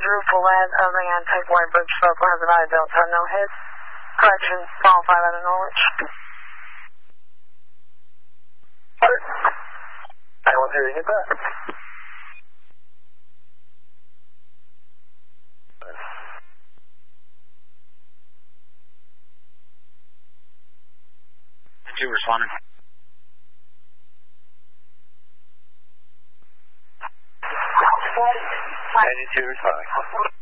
quadruple lead of the antique white bridge stroke has an eye delta, no hit. Correction, fall 5 out of Norwich. I want to get back. Two responding. 92 responding.